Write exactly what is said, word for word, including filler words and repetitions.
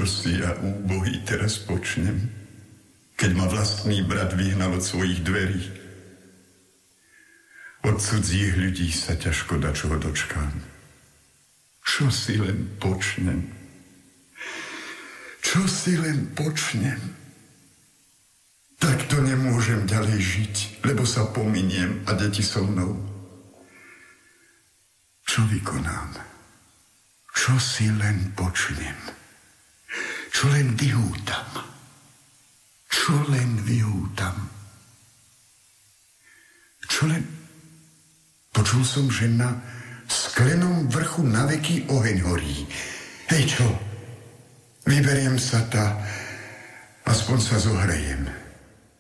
Čo si ja úbohý teraz počnem, keď ma vlastný brat vyhnal od svojich dverí? Od cudzích ľudí sa ťažko dačoho dočkám. Čo si len počnem? Čo si len počnem? Takto nemôžem ďalej žiť, lebo sa pominiem a deti so mnou. Čo vykonám? Čo si len počnem? Čo len vyhútam? Čo len vyhútam? Čo len... Počul som, že na sklenom vrchu na veky oheň horí. Hej, čo? Vyberiem sa tá, aspoň sa zohrejem.